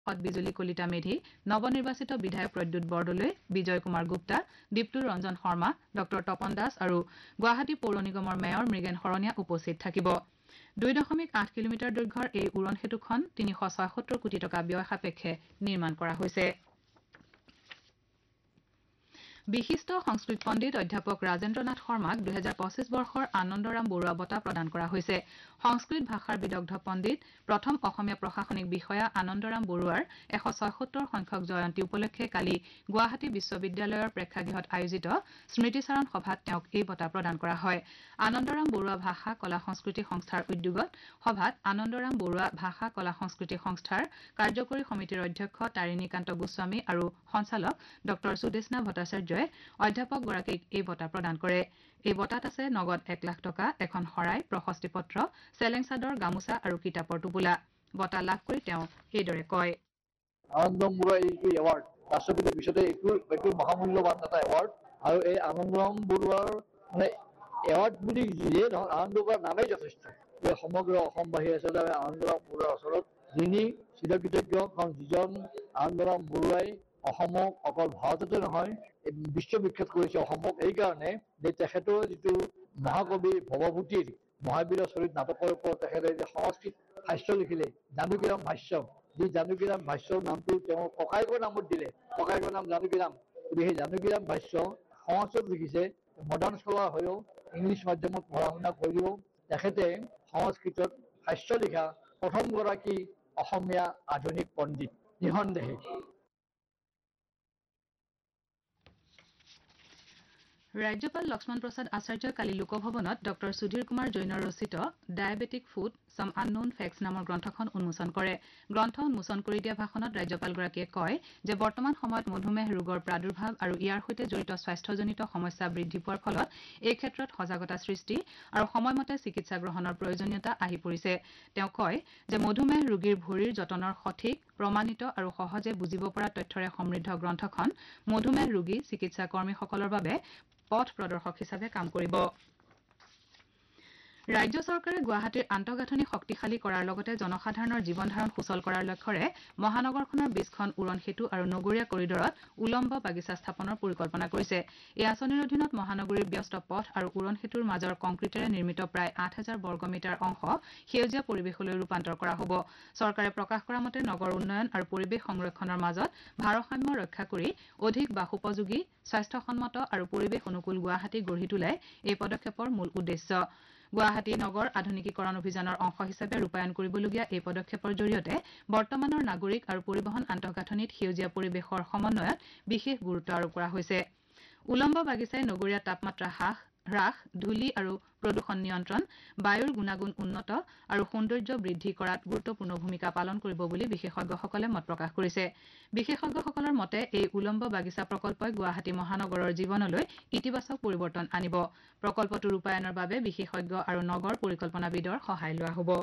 বিজুলী কলিতা মেধি নৱনিৰ্বাচিত বিধায়ক প্ৰদ্যুৎ বৰদলৈ বিজয় কুমাৰ গুপ্তা দীপ্তু ৰঞ্জন শৰ্মা ড তপন দাস আৰু গুৱাহাটী পৌৰ নিগমৰ মেয়ৰ মৃগেন শৰণীয়া উপস্থিত থাকিব 2.8 কিলোমিটাৰ দৈৰ্ঘ্যৰ এই উৰণ সেতুখন 376 কোটি টকা ব্যয় সাপেক্ষে নিৰ্মাণ কৰা হৈছে বিশিষ্ট সংস্কৃত পণ্ডিত অধ্যাপক ৰাজেন্দ্ৰ নাথ শৰ্মাক 2025 বৰ্ষৰ আনন্দৰাম বৰুৱা বঁটা প্ৰদান কৰা হৈছে সংস্কৃত ভাষাৰ বিদগ্ধ পণ্ডিত প্ৰথম অসমীয়া প্ৰশাসনিক বিষয়া আনন্দৰাম বৰুৱাৰ 176 সংখ্যক জয়ন্তী উপলক্ষে কালি গুৱাহাটী বিশ্ববিদ্যালয়ৰ প্ৰেক্ষাগৃহত আয়োজিত স্মৃতিচাৰণ সভাত তেওঁক এই বঁটা প্ৰদান কৰা হয় আনন্দৰাম বৰুৱা ভাষা কলা সংস্কৃতি সংস্থাৰ উদ্যোগত সভাত আনন্দৰাম বৰুৱা ভাষা কলা সংস্কৃতি সংস্থাৰ কাৰ্যকৰী সমিতিৰ অধ্যক্ষ তাৰিণীকান্ত গোস্বামী আৰু সঞ্চালক ড সুদেশনা ভট্টাচাৰ্যই অধ্যাপকগৰাকীক এই বঁটা প্ৰদান কৰে এই বঁটাত আছে নগদ 1 লাখ টকা এখন শৰাই প্ৰশস্তি পত্ৰ চেলেং চাদৰ গামোচা আৰু কিতাপৰ টোপোলা বঁটা লাভ কৰি তেওঁ এইদৰে কয় আনন্দৰাম বৰুৱা এইটো এৱাৰ্ড ৰাষ্ট্ৰপতিৰ পিছতে এইটো মহামূল্যৱান এটা এৱাৰ্ড আৰু এই আনন্দৰাম বৰুৱাৰ মানে এৱাৰ্ড বুলি যিয়ে নহয় আনন্দ বৰুৱাৰ নামেই যথেষ্ট এই সমগ্ৰ অসমবাসী আচলতে আনন্দৰাম বৰুৱাৰ ওচৰত যিনি চিৰকৃতজ্ঞ কাৰণ যিজন আনন্দৰাম বৰুৱাই অসমক অকল ভাৰততে নহয় বিশ্ববিখ্যাত কৰিছে অসমক এইকাৰণে যে তেখেতৰ যিটো মহাকবি ভৱভূতিৰ মহাবীৰ চৰিত নাটকৰ ওপৰত তেখেতে যে সংস্কৃত ভাষ্য লিখিলে জানকীৰাম ভাষ্য যি জানকীৰাম ভাষ্যৰ নামটো তেওঁৰ ককায়েকৰ নামত দিলে ককায়েকৰ নাম জানকীৰাম গতিকে সেই জানকীৰাম ভাষ্য সংস্কৃত লিখিছে মডাৰ্ণ স্কলাৰ হৈও ইংলিছ মাধ্যমত পঢ়া শুনা কৰিও তেখেতে সংস্কৃতত ভাষ্য লিখা প্ৰথমগৰাকী অসমীয়া আধুনিক পণ্ডিত নিঃসন্দেহে ৰাজ্যপাল লক্ষ্মণ প্ৰসাদ আচাৰ্যই কালি লোকভৱনত ড সুধীৰ কুমাৰ জৈনৰ ৰচিত diabetic food sum unknown facts নামৰ গ্ৰন্থখন উন্মোচন কৰে গ্ৰন্থ উন্মোচন কৰি দিয়া ভাষণত ৰাজ্যপালগৰাকীয়ে কয় যে বৰ্তমান সময়ত মধুমেহ ৰোগৰ প্ৰাদুৰ্ভাৱ আৰু ইয়াৰ সৈতে জড়িত স্বাস্থ্যজনিত সমস্যা বৃদ্ধি পোৱাৰ ফলত এই ক্ষেত্ৰত সজাগতা সৃষ্টি আৰু সময়মতে চিকিৎসা গ্ৰহণৰ প্ৰয়োজনীয়তা আহি পৰিছে তেওঁ কয় যে মধুমেহ ৰোগীৰ ভৰিৰ যতনৰ সঠিক প্ৰমাণিত আৰু সহজে বুজিব পৰা তথ্যৰে সমৃদ্ধ গ্ৰন্থখন মধুমেহ ৰোগী চিকিৎসা কৰ্মীসকলৰ বাবে পথ প্ৰদৰ্শক হিচাপে কাম কৰিব ৰাজ্য চৰকাৰে গুৱাহাটীৰ আন্তঃগাঁথনি শক্তিশালী কৰাৰ লগতে জনসাধাৰণৰ জীৱন ধাৰণ সুচল কৰাৰ লক্ষ্যৰে মহানগৰখনৰ 20খন উৰণ সেতু আৰু নগৰীয়া কৰিডৰত উলম্ব বাগিচা স্থাপনৰ পৰিকল্পনা কৰিছে এই আঁচনিৰ অধীনত মহানগৰীৰ ব্যস্ত পথ আৰু উৰণ সেতুৰ মাজৰ কংক্ৰিটেৰে নিৰ্মিত প্ৰায় 8,000 বৰ্গমিটাৰ অংশ সেউজীয়া পৰিৱেশলৈ ৰূপান্তৰ কৰা হ'ব চৰকাৰে প্ৰকাশ কৰা মতে নগৰ উন্নয়ন আৰু পৰিৱেশ সংৰক্ষণৰ মাজত ভাৰসাম্য ৰক্ষা কৰি অধিক বাসোপযোগী স্বাস্থ্যসন্মত আৰু পৰিৱেশ অনুকূল গুৱাহাটী গঢ়ি তোলাই এই পদক্ষেপৰ মূল উদ্দেশ্য গুৱাহাটী নগৰ আধুনিকীকৰণ অভিযানৰ অংশ হিচাপে ৰূপায়ণ কৰিবলগীয়া এই পদক্ষেপৰ জৰিয়তে বৰ্তমানৰ নাগৰিক আৰু পৰিবহণ আন্তঃগাঁথনিত সেউজীয়া পৰিৱেশৰ সমন্বয়ত বিশেষ গুৰুত্ব আৰোপ কৰা হৈছে উলম্ব বাগিচাই নগৰীয়া তাপমাত্ৰা হ্ৰাস ধূলি আৰু প্ৰদূষণ নিয়ন্ত্ৰণ বায়ুৰ গুণাগুণ উন্নত আৰু সৌন্দৰ্য বৃদ্ধি কৰাত গুৰুত্বপূৰ্ণ ভূমিকা পালন কৰিব বুলি বিশেষজ্ঞসকলে মত প্ৰকাশ কৰিছে বিশেষজ্ঞসকলৰ মতে এই উলম্ব বাগিচা প্ৰকল্পই গুৱাহাটী মহানগৰৰ জীৱনলৈ ইতিবাচক পৰিৱৰ্তন আনিব প্ৰকল্পটো ৰূপায়ণৰ বাবে বিশেষজ্ঞ আৰু নগৰ পৰিকল্পনাবিদৰ সহায় লোৱা হ'ব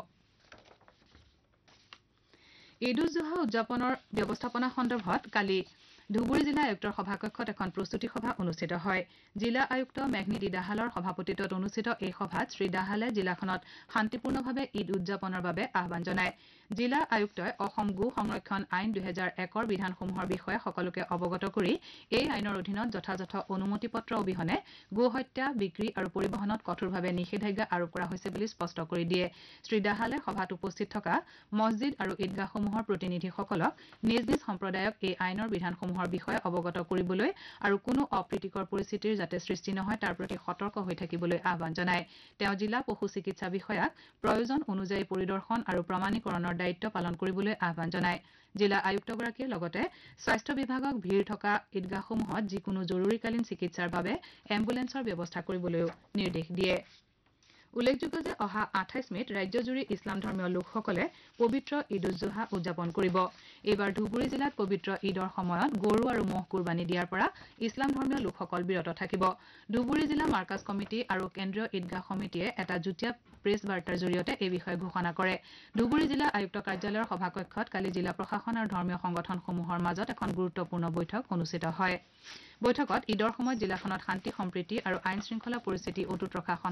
ঈদ-উজ-জোহা উদযাপনৰ ব্যৱস্থাপনা সন্দৰ্ভত কালি ধুবুৰী জিলা আয়ুক্তৰ সভাকক্ষত এখন প্ৰস্তুতি সভা অনুষ্ঠিত হয় জিলা আয়ুক্ত মেঘনী দাহালৰ সভাপতিত্বত অনুষ্ঠিত এই সভাত শ্ৰী দাহালে জিলাখনত শান্তিপূৰ্ণভাৱে ঈদ উদযাপনৰ বাবে আহ্বান জনায় জিলা আয়ুক্তই অসম গো সংৰক্ষণ আইন 2001ৰ বিধানসমূহৰ বিষয়ে সকলোকে অৱগত কৰি এই আইনৰ অধীনত যথাযথ অনুমতি পত্ৰ অবিহনে গো হত্যা বিক্ৰী আৰু পৰিবহণত কঠোৰভাৱে নিষেধাজ্ঞা আৰোপ কৰা হৈছে বুলি স্পষ্ট কৰি দিয়ে শ্ৰী দাহালে সভাত উপস্থিত থকা মছজিদ আৰু ঈদগাহসমূহৰ প্ৰতিনিধিসকলক নিজ নিজ সম্প্ৰদায়ক এই আইনৰ বিধানসমূহৰ বিষয়ে অৱগত কৰিবলৈ আৰু কোনো অপ্ৰীতিকৰ পৰিস্থিতিৰ যাতে সৃষ্টি নহয় তাৰ প্ৰতি সতৰ্ক হৈ থাকিবলৈ আহ্বান জনায় তেওঁ জিলা পশু চিকিৎসা বিষয়াক প্ৰয়োজন অনুযায়ী পৰিদৰ্শন আৰু প্ৰমাণীকৰণৰ দায়িত্ব পালন কৰিবলৈ আহ্বান জনায় জিলা আয়ুক্তগৰাকীয়ে লগতে স্বাস্থ্য বিভাগক ভিৰ থকা ঈদগাহসমূহত যিকোনো জৰুৰীকালীন চিকিৎসাৰ বাবে এম্বুলেন্সৰ ব্যৱস্থা কৰিবলৈও নিৰ্দেশ দিয়ে উল্লেখযোগ্য যে অহা 28 মেত ৰাজ্যজুৰি ইছলাম ধৰ্মীয় লোকসকলে পবিত্ৰ ঈদ-উজ-জোহা উদযাপন কৰিব এইবাৰ ধুবুৰী জিলাত পবিত্ৰ ঈদৰ সময়ত গৰু আৰু ম'হ কুৰবানী দিয়াৰ পৰা ইছলাম ধৰ্মীয় লোকসকল বিৰত থাকিব ধুবুৰী জিলা মাৰ্কাজ কমিটি আৰু কেন্দ্ৰীয় ঈদগাহ সমিতিয়ে এটা যুটীয়া প্ৰেছ বাৰ্তাৰ জৰিয়তে এই বিষয়ে ঘোষণা কৰে ধুবুৰী জিলা আয়ুক্ত কাৰ্যালয়ৰ সভাকক্ষত কালি জিলা প্ৰশাসন আৰু ধৰ্মীয় সংগঠনসমূহৰ মাজত এখন গুৰুত্বপূৰ্ণ বৈঠক অনুষ্ঠিত হয় বৈঠকত ঈদৰ সময়ত জিলাখনত শান্তি সম্প্ৰীতি আৰু আইন শৃংখলা পৰিস্থিতি অটুট ৰখা